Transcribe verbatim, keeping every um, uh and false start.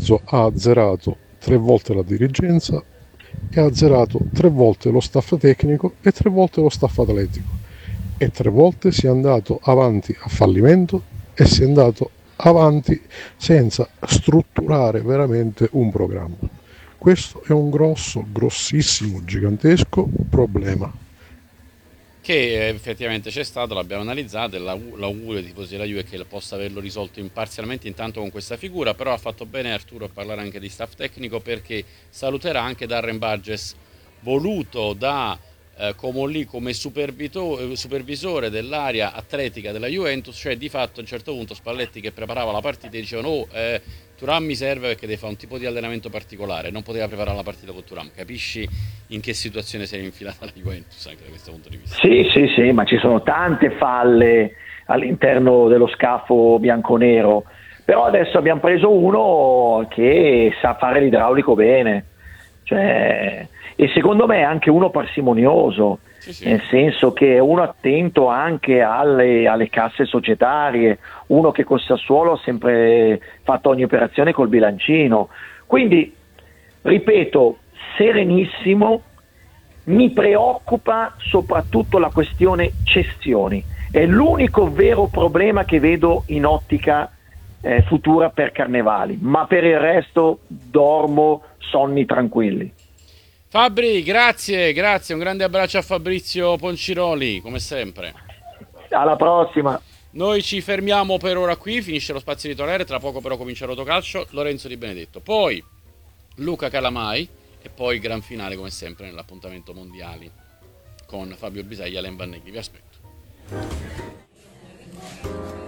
Lorenzo ha azzerato tre volte la dirigenza e ha azzerato tre volte lo staff tecnico e tre volte lo staff atletico e tre volte si è andato avanti a fallimento e si è andato avanti senza strutturare veramente un programma. Questo è un grosso, grossissimo, gigantesco problema. Che effettivamente c'è stato, l'abbiamo analizzato e l'au- l'augurio dei tifosi della Juve è che possa averlo risolto imparzialmente intanto con questa figura, però ha fatto bene Arturo a parlare anche di staff tecnico perché saluterà anche Darren Burgess, voluto da eh, Comolli come supervito- eh, supervisore dell'area atletica della Juventus, cioè di fatto a un certo punto Spalletti che preparava la partita dicevano oh, eh, Thuram mi serve perché deve fare un tipo di allenamento particolare, non poteva preparare la partita con Thuram, capisci in che situazione si è infilata la Juventus anche da questo punto di vista? Sì, sì, sì, ma ci sono tante falle all'interno dello scafo bianconero, però adesso abbiamo preso uno che sa fare l'idraulico bene, cioè, e secondo me è anche uno parsimonioso, Sì, sì. nel senso che è uno attento anche alle, alle casse societarie, uno che col Sassuolo ha sempre fatto ogni operazione col bilancino, quindi ripeto, serenissimo. Mi preoccupa soprattutto la questione cessioni, è l'unico vero problema che vedo in ottica eh, futura per Carnevali, ma per il resto dormo sonni tranquilli. Fabri, grazie, grazie, un grande abbraccio a Fabrizio Ponciroli, come sempre. Alla prossima. Noi ci fermiamo per ora qui, finisce lo spazio editoriale, tra poco però comincia Rotocalcio, Lorenzo Di Benedetto, poi Luca Calamai e poi il gran finale come sempre nell'appuntamento mondiali con Fabio Bisaglia e Alen Vanneghi. Vi aspetto.